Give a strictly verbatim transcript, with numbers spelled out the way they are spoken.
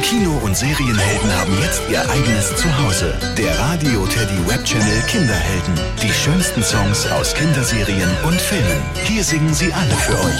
Kino- und Serienhelden haben jetzt ihr eigenes Zuhause. Der Radio Teddy Webchannel Kinderhelden. Die schönsten Songs aus Kinderserien und Filmen. Hier singen sie alle für euch.